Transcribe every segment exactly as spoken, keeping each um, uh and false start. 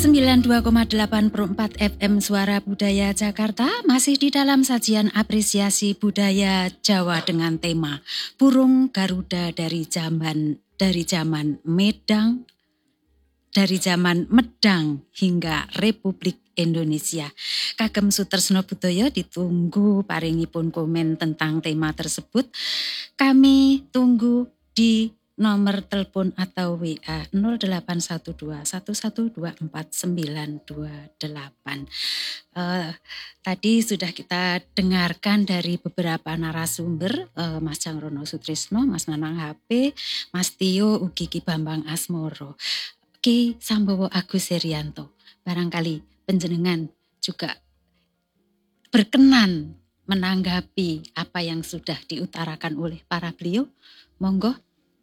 sembilan puluh dua koma delapan empat F M Suara Budaya Jakarta masih di dalam sajian apresiasi budaya Jawa dengan tema Burung Garuda dari zaman dari zaman Medang dari zaman Medang hingga Republik Indonesia. Kagem Sutresno Budoyo ditunggu paringipun komen tentang tema tersebut. Kami tunggu di nomor telepon atau W A nol delapan satu dua satu satu dua empat sembilan dua delapan. Uh, tadi sudah kita dengarkan dari beberapa narasumber, uh, Mas Jangrono Sutrisno, Mas Nanang H P, Mas Tio, ugi Ki Bambang Asmoro, Ki Sambowo Agus Herianto. Barangkali panjenengan juga berkenan menanggapi apa yang sudah diutarakan oleh para beliau. Monggo.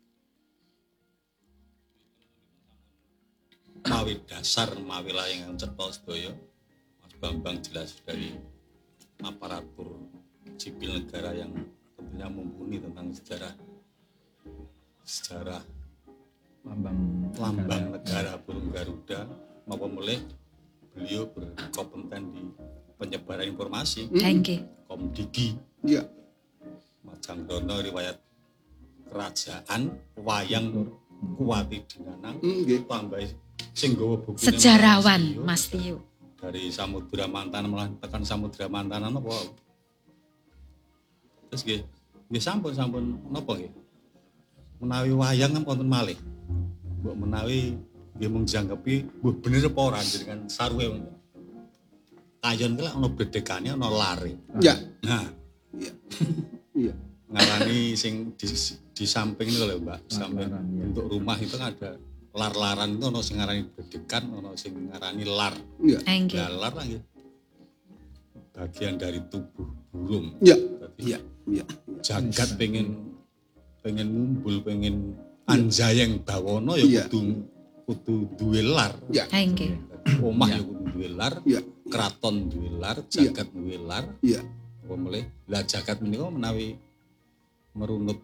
Mawi dasar mawi layang cetha sedaya Mas Bambang jelas dari aparatur sipil negara yang tentunya mumpuni tentang sejarah sejarah lambang lambang negara burung Garuda maupun mulai beliau berkompeten di penyebaran informasi. hmm. Komdigi ya Mas Jangrono riwayat kerajaan wayang Kuwati Dinanang nggih tambah sing nggawa buku sejarawan Mas Tio dari Samudra Mantan malah tekan Samudra Mantanan apa terus nggih nggih sampun sampun napa nggih menawi wayang kan wonten malih mbok menawi nggih mung jangkepi mbuh bener apa ora jenengan sarwe kayon ki lek ana bedekane ana lare ya nah iya iya ngarani sing di, di samping itu lho Mbak samping untuk rumah itu kan ada lar-laran itu ono sing ngarani bedekan, ono sing ngarani lar. Iya. Ya, lar lagi. Bagian dari tubuh burung. Iya. Iya, iya. Jagat pengen pengen ngumpul, pengen anjayeng bawono ya kudu kudu duwe lar. Iya. Nggih. Omah ya kudu duwe lar. Iya. Kraton duwe lar, jagat duwe lar. Iya. Apa mulih? Lah jagat menika menawi merunut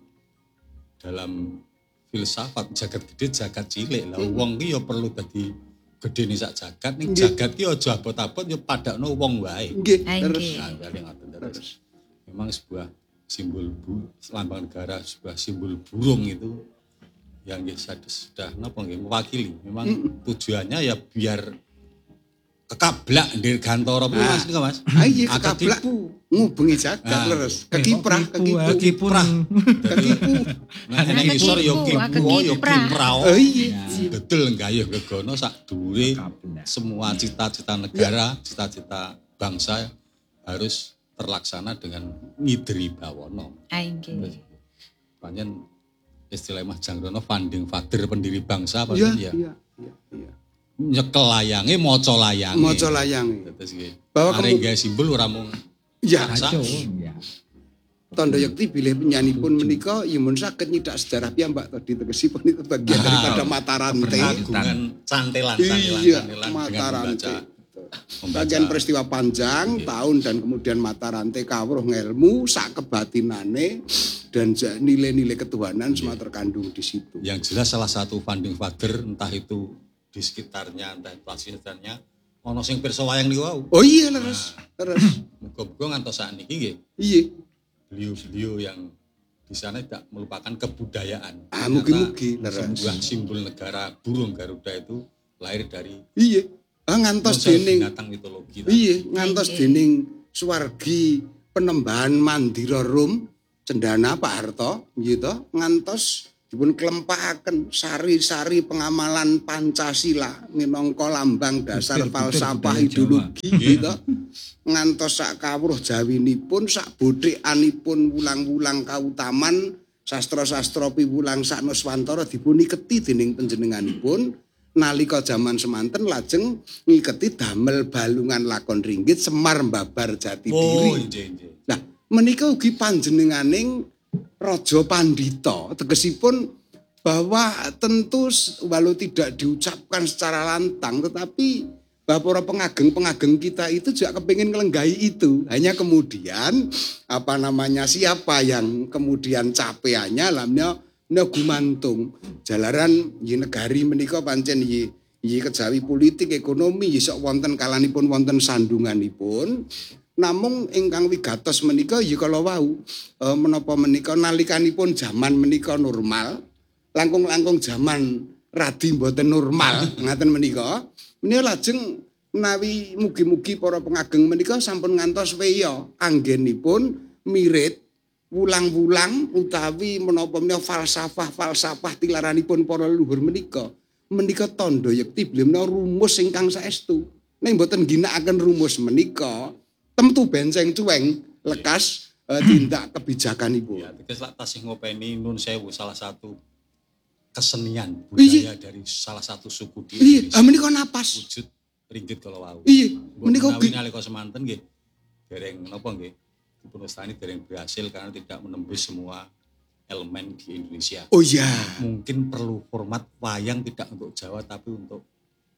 dalam filsafat jagat gede jagat cilik lah wong ki ya perlu dadi gedene sak jagat ning jagat ki aja abot-abot ya padakno wong wae nggih terus terus memang sebuah simbol bu, lambang negara sebuah simbol burung itu yang sudah napa nggih mewakili memang mm. tujuannya ya biar kekablak di gantara kuwi Mas niku Mas. Ah iya kekablak ngubengi jagat leres. Kekiprah, kekipu. Kekipu. Nah nek isor ya kipu ya kiprah. Oh iya. Betul nggayuh gegono sak dhuwure semua cita-cita negara, cita-cita bangsa harus terlaksana dengan ngidri bawono. Ah nggih. Panjen istilah Mas Jangrono founding father pendiri bangsa apa ya? Iya, iya, iya, iya. Nyekel layange maca layange maca layange terus nggih bahwa areng gawe simbol ora mung ya ya Tondo Yekti bilih penyanipun menika ya mun saged nyidak sejarah piyambak to ditegesipun itu bagian nah, daripada mata rantai agungan cantelan iya, cantelan mata rantai membaca bagian peristiwa panjang okay. tahun dan kemudian mata rantai kawruh ngelmu sak kebatinane dan nilai-nilai ketuhanan okay. semua terkandung di situ yang jelas salah satu founding father entah itu di sekitarnya entah itu sekitarnya ono sing pirsa wayang niku wau. Oh iya leres. Nah, leres. Muga-muga ngantos sakniki nggih. Iya. Beliau-beliau yang di sana tidak melupakan kebudayaan. Ah mugi-mugi leres. Sebuah simbol negara burung Garuda itu lahir dari iya. Ah ngantos dening binatang mitologi. Iya, ngantos dening Suwargi Penembahan Mandira Rum Cendana Pak Harto gitu ngantos dipun klempahaken sari-sari pengamalan Pancasila minangka lambang dasar falsafah ideologi gitu ngantos sak kawruh jawinipun sak bodhekanipun wulang-wulang kautaman sastra-sastra piwulang sak Nuswantara dipun iketi dening panjenenganipun nalika jaman semanten lajeng ngiketi damel balungan lakon ringgit Semar Mbabar Jati Diri. Oh, nggih nggih. Nah, menika ugi panjenenganing Raja Pandhita tegesipun bahwa tentu walau tidak diucapkan secara lantang tetapi bahwa para pengageng-pengageng kita itu juga kepingin ngelenggahi itu hanya kemudian apa namanya siapa yang kemudian capeannya lamnya gumantung jalaran yi negari menika pancen yi Nggih kejawi politik ekonomi nggih sok wonten kalanipun wonten sandunganipun. Namung ingkang wigatos menika ya kala wau e, menapa menika nalikanipun jaman menika normal, langkung-langkung jaman radi mboten normal ngaten menika. Menika lajeng menawi mugi-mugi para pengageng menika sampun ngantos weya anggenipun mirit wulang-wulang utawi menapa menika falsafah-falsafah tilaranipun para leluhur menika. Menika tandha yekti bilih menika rumus ingkang saestu. Nek mboten ginakaken rumus menika temtu benceng cueng lekas uh, tindak kebijakanipun. Ya, teges lak tasih ngopeni nun sewu salah satu kesenian budaya Iyi. Dari salah satu suku di Indonesia. Iya, menika napas. Wujud ringgit kalau wau. Iya, menika menawi nalika semanten nggih dereng napa nggih dipun wastani dereng berhasil karena tidak menembus semua elemen di Indonesia. Oh iya. Mungkin perlu format wayang tidak untuk Jawa tapi untuk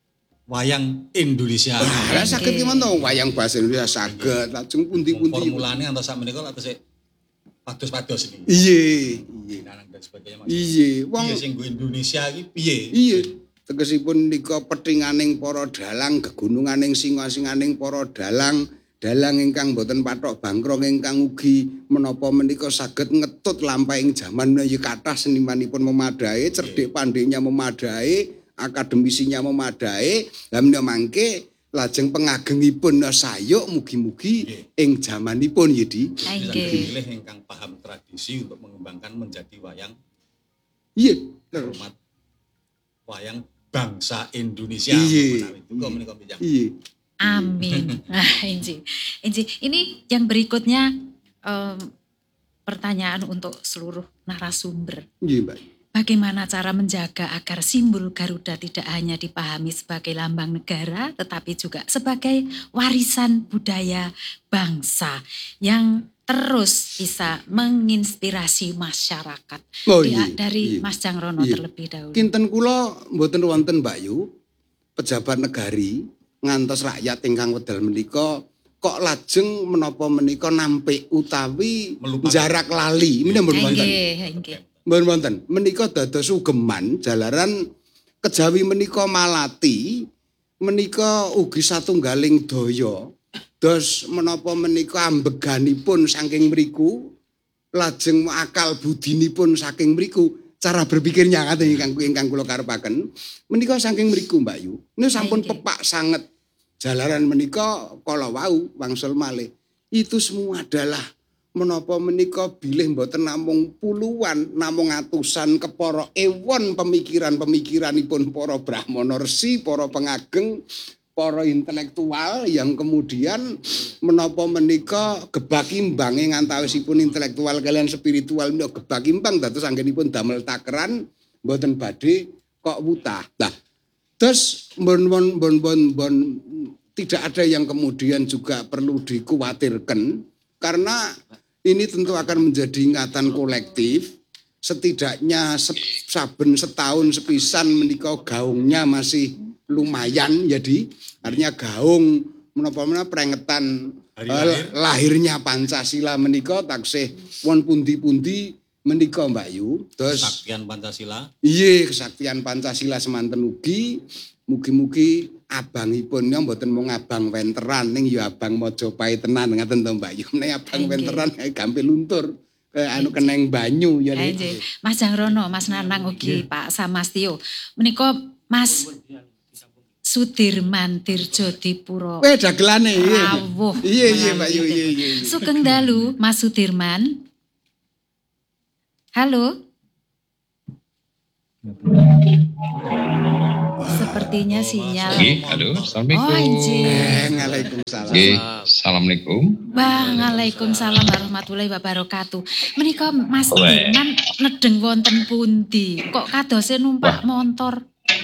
wayang Indonesia. Lah saged gimana wayang bahasa Indonesia saged lajeng pundi-pundi. Formulane antos sak menika lak tesih pados-pados iki. Iya, iya. Dan sebagainya Mas. Iya, wong sing go Indonesia iki piye? Iya. Tegesipun nika pethinganing para dalang, gegununganing singa-singaning para dalang, dalang ingkang boten pathok bangkrong ingkang ugi menapa menika saged ngetut lampahing jaman menika kathah senimanipun memadai, cerdik pandainya memadai. Akademisinya memadai, lah menika mangke lajeng pengagengipun sayuk mugi-mugi ing jamanipun Yedi. Nggih. Pilih ingkang paham tradisi untuk mengembangkan menjadi wayang. Iya, hormat wayang bangsa Indonesia. Iya. Iya. Amin. Nah, Inji. Inji, ini yang berikutnya um, pertanyaan untuk seluruh narasumber. Iya, Mbak. Bagaimana cara menjaga agar simbol Garuda tidak hanya dipahami sebagai lambang negara, tetapi juga sebagai warisan budaya bangsa yang terus bisa menginspirasi masyarakat. Oh, iya, dari iya, Mas Jangrono iya. Terlebih dahulu. Kinten kula mboten wonten Mbak Yu, pejabat negari ngantos rakyat ingkang wedal menika kok lajeng menapa menika nampik utawi melupakan. Jarak lali. Menika mboten wonten. Nggih, Mboten wonten. Menika dados sugeman jalaran kejawi menika malati, menika ugi satunggaling daya. Dos menapa menika ambeganipun saking mriku, lajeng akal budinipun saking mriku, cara berpikirnya ngaten ingkang ingkang kula karepaken. Menika saking mriku Mbak Yu. Niku sampun pepak sanget. Jalaran menika kala wau wangsul malih. Itu semua adalah menapa menika bilih mboten namung puluhan namung atusan kepara ewon pemikiran-pemikiranipun para brahmana resi, para pengageng, para intelektual yang kemudian menapa menika gebakimbang ing antawisipun intelektual kalian spiritual menika gebakimbang dados anggenipun damel takeran mboten badhe kok wutah. Nah, terus bon bon bon bon bon tidak ada yang kemudian juga perlu dikhawatirkan karena ini tentu akan menjadi ingatan kolektif. Setidaknya saben setahun sepisan menika gaungnya masih lumayan jadi artinya gaung menapa-menapa prengetan eh, lahirnya Pancasila menika taksih won pundi-pundi menika Mbak Yu. Terus kesaktian Pancasila. Iya, kesaktian Pancasila semanten ugi mugi-mugi abangipun ya mboten mung abang wenteran ning ya abang Majapahit tenan ngaten to Mbak Yu. Nek abang wenteran gampil luntur kayak anu keneng banyu ya. Mas Jangrono, Mas Nanang ugi Pak Samastio. Menika Mas Sudirman Tirjodipuro. Weh dagelane iya. Iya iya Mbak Yu iya iya. Sugeng dalu Mas Sudirman. Halo. Sepertinya sinyal. Nggih, halo, assalamualaikum. Oh, eh, Waalaikumsalam. Nggih, assalamualaikum. Waalaikumsalam warahmatullahi wabarakatuh. Menika Mas Sudirman nedeng wonten pundi? Kok kadose numpak motor?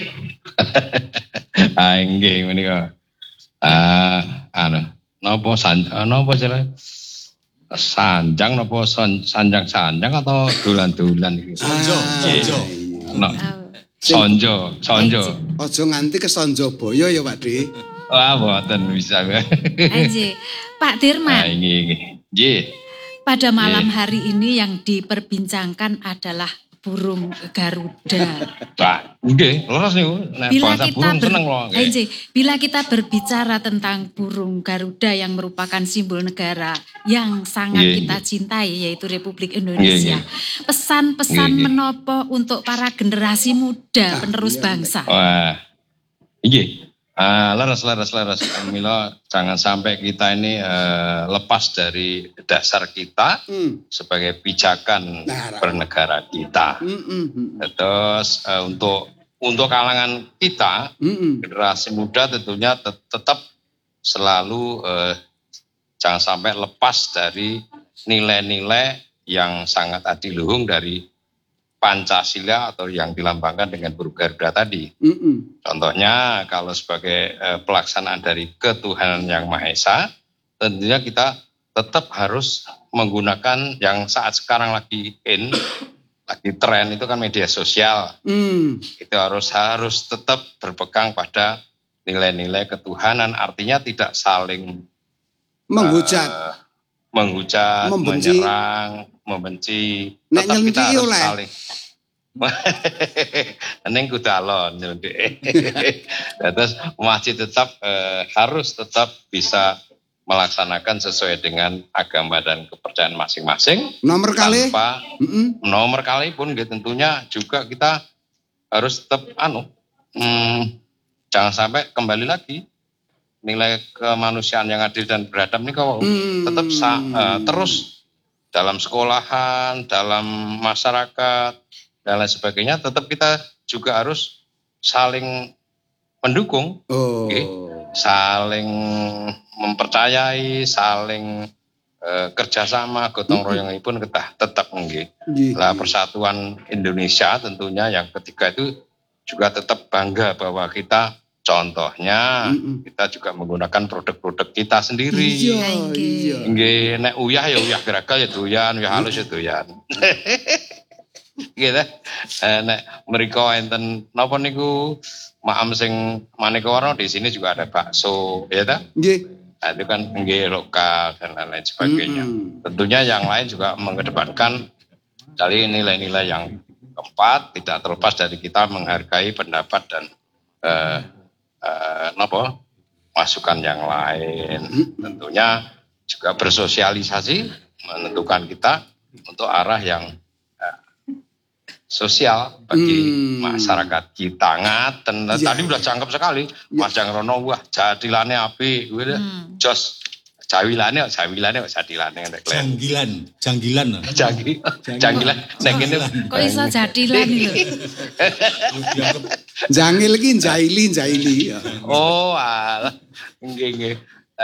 Ah, nggih menika. Ah, anu, napa san napa jenenge? Sanjang napa sanjang-sanjang atau dolan-dolan iki? Sonjo, sonjo. No. Sonjo, sonjo. Aja nganti ke Sonjobaya ya Pak De. Wah, mboten bisa. Anjir. Pak Dirman. Ah, nggih, nggih. Nggih. Pada malam hari ini yang diperbincangkan adalah burung Garuda. Nah, nggih, leres niku. Nek Bila bangsa kita burung ber- seneng loh. Eh, Nji, bila kita berbicara tentang burung Garuda yang merupakan simbol negara yang sangat Nggih, kita nggih. cintai yaitu Republik Indonesia. Nggih, Pesan-pesan Nggih, nggih. menopo untuk para generasi muda Ah, penerus iya, bangsa. Wah, iya, ah, leres, leres, leres. Mila jangan sampai kita ini eh, lepas dari dasar kita Hmm. sebagai pijakan Nah, bernegara kita. Mm, mm, mm. Terus eh, untuk untuk kalangan kita, Mm, mm. generasi muda tentunya tet- tetap selalu eh, jangan sampai lepas dari nilai-nilai yang sangat adiluhung dari Pancasila atau yang dilambangkan dengan burung Garuda tadi. Mm, mm. Contohnya kalau sebagai eh, pelaksanaan dari ketuhanan yang Maha Esa, tentunya kita tetap harus menggunakan yang saat sekarang lagi in, lagi tren itu kan media sosial. Mm. Itu harus harus tetap berpegang pada nilai-nilai ketuhanan, artinya tidak saling Menghujat. eh, menghujat, Membenci. menyerang, membenci. Nek Tetap kita nyelenti harus oleh. saling. Neng kudalon, nyelenti. Terus masjid tetap eh, harus tetap bisa melaksanakan sesuai dengan agama dan kepercayaan masing-masing. Nomor kali. Tanpa Mm, mm. nomor kali pun gitu, tentunya juga kita harus tetap anu, hmm, jangan sampai kembali lagi nilai kemanusiaan yang adil dan beradab ini kau Hmm. tetap sa- eh, terus dalam sekolahan, dalam masyarakat dan lain sebagainya, tetap kita juga harus saling mendukung, Oh. Oke. saling mempercayai, saling eh, kerjasama, gotong royong ini pun kita tetap nggih. Nggih. Lah persatuan Indonesia tentunya yang ketiga itu juga tetap bangga bahwa kita contohnya Mm-mm. kita juga menggunakan produk-produk kita sendiri. Iya, Nggih. iya. Nggih, nek uyah ya uyah geragal ya doyan, uyah halus ya doyan. Gitu. Eh, nek mriko enten napa niku maam sing maneka warna di sini juga ada bakso, ya ta? Nggih. Nah, itu kan nggih lokal dan lain-lain sebagainya. Mm-mm. Tentunya yang lain juga mengedepankan dari nilai-nilai yang keempat, tidak terlepas dari kita menghargai pendapat dan eh, eh, napa, masukan yang lain. Tentunya juga bersosialisasi menentukan kita untuk arah yang eh, sosial bagi Hmm. masyarakat kita. Ngaten. Iya, Tadi udah cangkep sekali. Mas Jangrono, wah jadilane api. Hmm. Jos jawilane, jawilane, jadilane. Janggilan, janggilan. Janggi, janggilan. Nek kene Kok iso jadilan lho. Jangil ki jaili jaili. oh, alah. Nggih, nggih.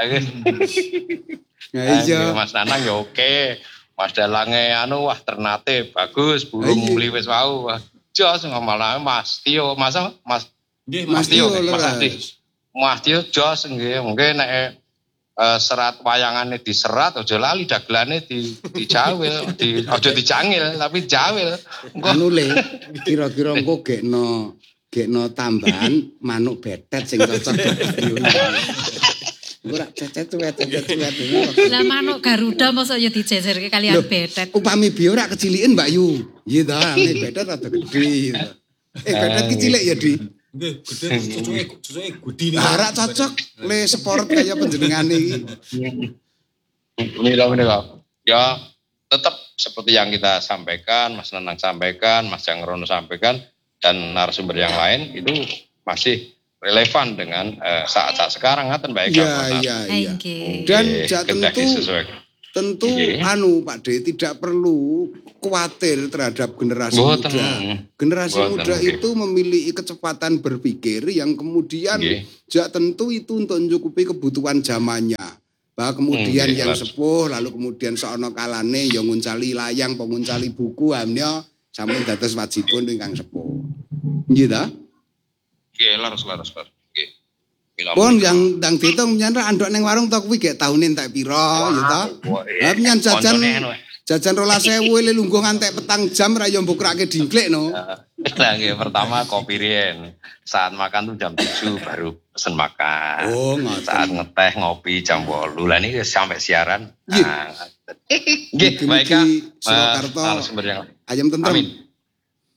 Ya Ah, iya. Mas Nanang ya oke. Mas Dalange anu wah ternate bagus, burung Iya. muli wis wau. Wah, jos ngomong Mas Tio, Mas Mas Nggih, Mas Mas Tio, Tio, Mas leres. Adi. Mas Tio jos nggih, mungkin nek eh, serat wayangane diserat aja lali dagelane di dijawil, di aja dicangil tapi jawil. Engko Anu le, kira-kira engko gekno gekno tambahan manuk betet sing cocok yo. Ora cecet cuwet cecet cuwet. Lah manuk Garuda mosok ya dijejerke kalian Loh, betet. Upami bio ora kecilikin Mbak Yu. Iya ta, nek betet rada gede. gitu. Eh betet ki cilik ya, Di. nggih, gede cucuke cucuke gudi niku. Ora cocok le sport kaya panjenengan iki. Mila mila. Ya tetap seperti yang kita sampaikan, Mas Nanang sampaikan, Mas Jangrono sampaikan, dan narasumber yang lain itu masih relevan dengan eh, saat-saat sekarang ngaten baik Iya, iya, iya. Nggih. Dan Oke, ja kedah tentu disesuaikan. tentu Oke. anu Pak De tidak perlu khawatir terhadap generasi Boten. muda. Generasi Boten, muda oke. itu memiliki kecepatan berpikir yang kemudian Oke. ja tentu itu untuk mencukupi kebutuhan zamannya. Bahwa kemudian Oke, yang jelas. sepuh lalu kemudian seono kalane yang nguncali layang, penguncali buku amnya sampun dados wajibun ingkang sepuh. Nggih ta? Oke, laras laras laras. Oke. Mila Pun mila. yang ndang ditung nyanra andok ning warung to kuwi gek taune entek pira ya ta? Wah, eh, Lah nyan jajan koncone anu, eh. jajan rolas ewu le lungguh ngantek petang jam ra yo mbukrake dingklek no. Nah, nggih, pertama kopi rien. Saat makan tuh jam tujuh baru pesen makan. Oh, ngoten. Saat ngeteh ngopi jam delapan. Lah ini sampai siaran. Nggih. Nah, nggih, Mugi-mugi baik Kak. Surakarta Eh, narasumber yang Ayam tentrem. Amin.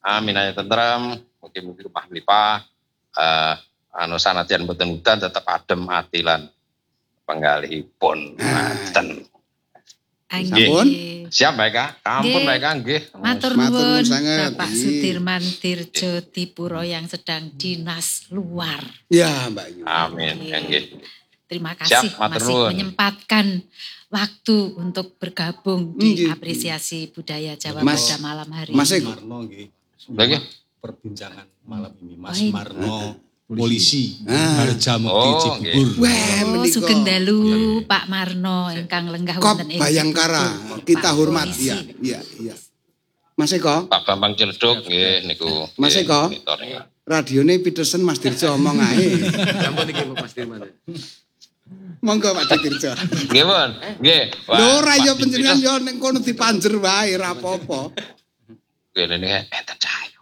amin aja tentrem, mugi-mugi rumah mlipah eh anu sanadyan mboten udan tetep adem ati lan penggalihipun ngaten. Sampun? Siap Mbak Eka, ampun Nggih. Mbak Eka nggih. Matur Matur nuwun nuwun sanget. Bapak Iya. Sudirman Tirjo Dipuro yang sedang dinas luar. Ya, Mbak Yu. Amin Iya. nggih. Terima kasih Siap, matur masih nuwun. menyempatkan waktu untuk bergabung di Nggih. apresiasi budaya Jawa Mas- pada malam hari Mas ini. Eko. Marno nggih. Nggih. Perbincangan malam ini Mas Oh, ini. Marno polisi Ah. Harja Mukti Oh, Cibubur. Wah, Oh, menika. sugeng dalu Pak Marno ingkang lenggah Kop wonten ing Bayangkara, Cibubur, kita Pak hormat. Polisi. Iya, iya, iya. Mas Eko, Pak Bambang Ciledug nggih niku. Mas nggih, Eko. monitor nggih. radione Peterson Mas Dirjo omong ae. Sampun iki Mas Dirman. Monggo Pak Dirjo. Nggih, Pun. Nggih. Wah, Lho ora Pak ya panjenengan Dirjo. yo ning kono dipanjer wae ra apa-apa. Nggih niki enten cahayu.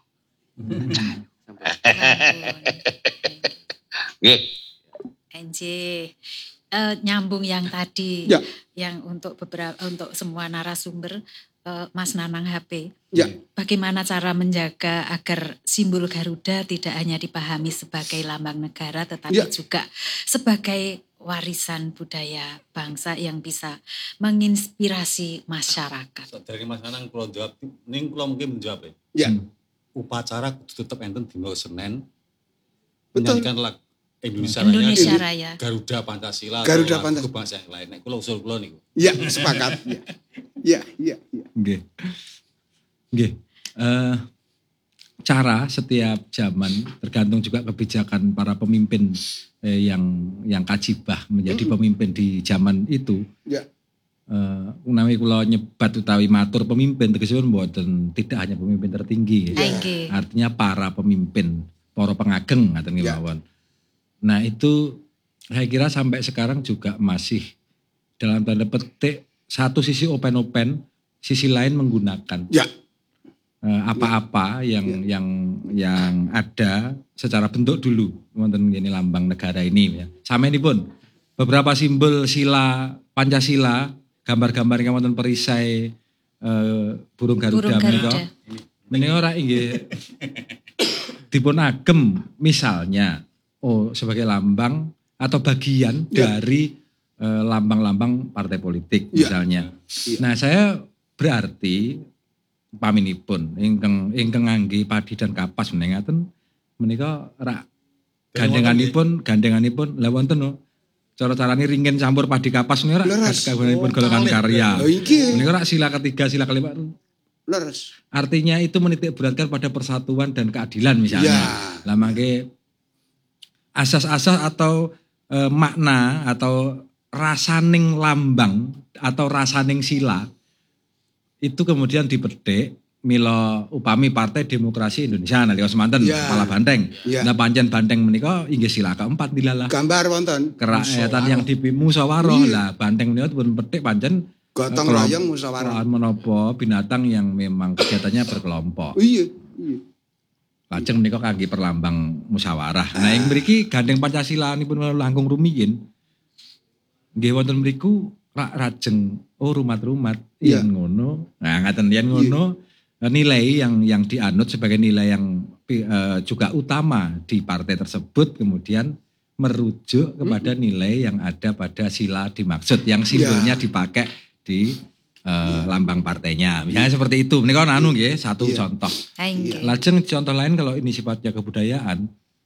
Nggih. Enje eh, nyambung yang tadi Ya. yang untuk beberapa untuk semua narasumber eh, Mas Nanang H P. Ya. Bagaimana cara menjaga agar simbol Garuda tidak hanya dipahami sebagai lambang negara tetapi Ya. juga sebagai warisan budaya bangsa yang bisa menginspirasi masyarakat. So, dari Mas Anang kula jawab, ning kula mungkin menjawab ya. Ya. Upacara kudu tetep enten dina Senin. Betul. Menyanyikan lagu Indonesia, Indonesia Raya, Raya. Garuda Pancasila, Garuda atau lagu Pancasila. bangsa yang lain. Nek kula usul kula niku. Ya, sepakat. Ya. Ya, ya, ya. Nggih. Nggih. Eh, cara setiap zaman tergantung juga kebijakan para pemimpin eh, yang yang kajibah menjadi pemimpin di zaman itu. Ya. Eh, utawi kula nyebat utawi matur pemimpin tegesipun mboten tidak hanya pemimpin tertinggi. Ah, nggih. Artinya para pemimpin, para pengageng ngaten Ya. mawon. Nah, itu saya kira sampai sekarang juga masih dalam tanda petik satu sisi open-open, sisi lain menggunakan Ya. eh, apa-apa yang yang yang ada secara bentuk dulu wonten gini lambang negara ini ya. Sama ini pun beberapa simbol sila Pancasila, gambar-gambar yang wonten perisai eh, burung Garuda Burung menika. Garuda. Menika ora inggih dipun agem misalnya oh sebagai lambang atau bagian Ya. dari eh, lambang-lambang partai politik Ya. misalnya. Ya. Nah, saya berarti paminipun ingkang ingkang ngangge padi dan kapas menengaken menika rak gandenganipun gandenganipun lha wonten no cara carane ringin campur padi kapas menika Leres. rak kagunganipun Oh, golongan talit. karya. Lho iki Menika rak sila ketiga sila kelima leres. artinya itu menitik beratkan pada persatuan dan keadilan misalnya. Ya. Lah mangke asas-asas atau eh, makna atau rasaning lambang atau rasaning sila itu kemudian dipetik mila upami Partai Demokrasi Indonesia nalika semanten Ya. kepala banteng. Ya. Nah pancen banteng menika inggih sila keempat dilalah. Gambar wonten. Kerakyatan yang dipimpin musyawarah Iya. lah banteng menika pun petik pancen Gotong Kelom- royong musyawarah. kelompok menapa binatang yang memang kegiatannya berkelompok. Iya, iya. Lajeng menika kangge perlambang musyawarah. Nah, ing mriki gandeng Pancasila nipun langkung rumiyin. Nggih wonten mriku rak rajeng oh rumat-rumat Iya. yen ngono. Nah, ngaten yen ngono nilai yang yang dianut sebagai nilai yang eh, juga utama di partai tersebut kemudian merujuk kepada nilai yang ada pada sila dimaksud yang simbolnya dipakai di eh, lambang partainya. Misalnya seperti itu. Menika anu nggih satu Iya. contoh. Ah, nggih. Lajeng contoh lain kalau ini sifatnya kebudayaan,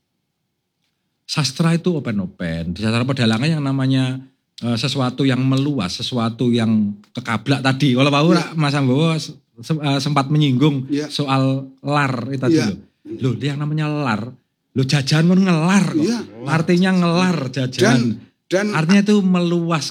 sastra itu open-open. Di sastra pedalangan yang namanya eh, sesuatu yang meluas, sesuatu yang kekablak tadi. Kalau Pak Ura, Mas Anggowo se- eh, sempat menyinggung Iya. soal lar itu tadi Iya. loh. Loh, yang namanya lar, lo jajan kan ngelar kok. Iya. Artinya ngelar jajan. Dan dan Artinya itu meluas